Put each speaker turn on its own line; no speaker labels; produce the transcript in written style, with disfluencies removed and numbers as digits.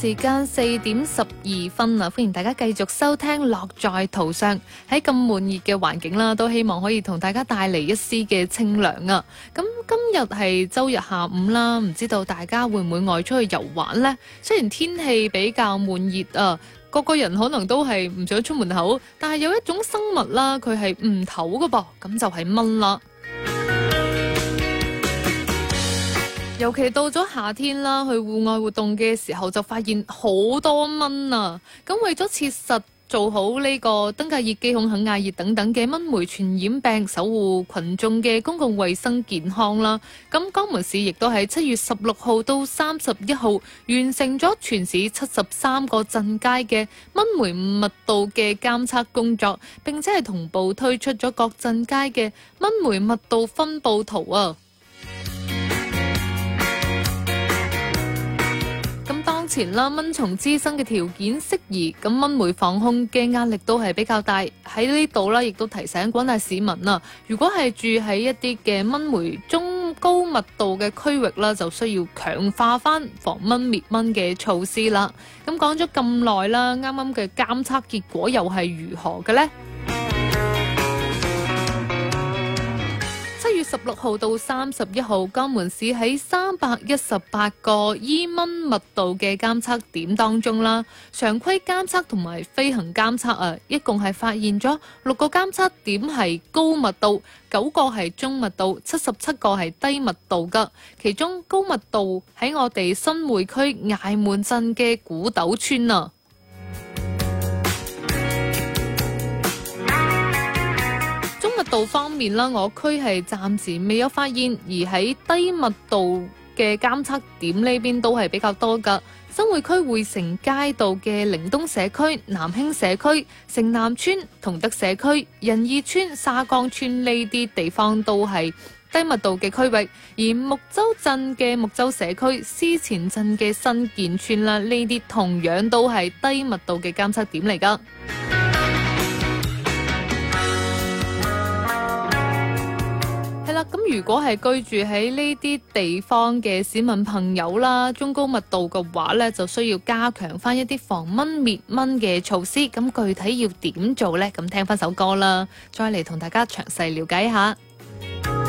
時間4:12啦，歡迎大家繼續收聽樂在途上。喺咁悶熱嘅環境啦，都希望可以同大家帶嚟一絲嘅清涼啊！咁今日係周日下午啦，唔知道大家會唔會外出去遊玩呢？雖然天氣比較悶熱啊，個人可能都係唔想出門口，但係有一種生物啦，佢係唔唞㗎噃，咁就係蚊啦。尤其到咗夏天啦，去戶外活動嘅時候就發現好多蚊啊！咁為咗切實做好呢個登革熱、基孔肯亞熱等等嘅蚊媒傳染病，守護群眾嘅公共衛生健康啦。咁江門市亦都喺7月16號到31號完成咗全市73個鎮街嘅蚊媒密度嘅監測工作，並且係同步推出咗各鎮街嘅蚊媒密度分佈圖啊！前啦，蚊蟲滋生嘅條件適宜，咁蚊媒防控嘅壓力都係比較大。喺呢度啦，亦都提醒廣大市民啦，如果係住喺一啲嘅蚊媒中高密度嘅區域啦，就需要強化翻防蚊滅蚊嘅措施啦。咁講咗咁耐啦，啱啱嘅監測結果又係如何嘅呢？7月16號到31號，江門市喺318個依蚊密度嘅監測點當中啦，常規監測同埋飛行監測啊，一共係發現咗6個監測點係高密度，9個係中密度，77個係低密度噶。其中高密度喺我哋新會區崖門鎮嘅古斗村啊。密度方面啦，我區係暫時未有發現，而喺低密度嘅監測點呢邊都係比較多噶。新會區匯成街道嘅靈東社區、南興社區、城南村、同德社區、仁義村、沙江村呢啲地方都係低密度嘅區域，而木洲鎮嘅木洲社區、思前鎮嘅新建村啦，呢啲同樣都係低密度嘅監測點嚟噶。咁如果係居住喺呢啲地方嘅市民朋友啦，中高密度嘅話呢，就需要加強翻一啲防蚊滅蚊嘅措施。咁具體要點做呢？咁聽翻首歌啦，再嚟同大家詳細了解一下。